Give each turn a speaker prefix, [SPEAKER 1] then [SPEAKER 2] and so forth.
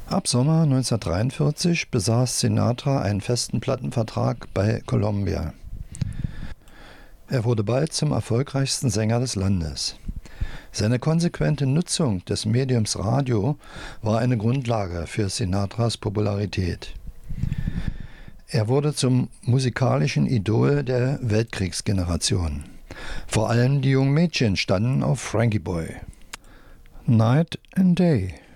[SPEAKER 1] Ab Sommer 1943 besaß Sinatra einen festen Plattenvertrag bei Columbia. Er wurde bald zum erfolgreichsten Sänger des Landes. Seine konsequente Nutzung des Mediums Radio war eine Grundlage für Sinatras Popularität. Er wurde zum musikalischen Idol der Weltkriegsgeneration. Vor allem die jungen Mädchen standen auf Frankie Boy. Night and Day.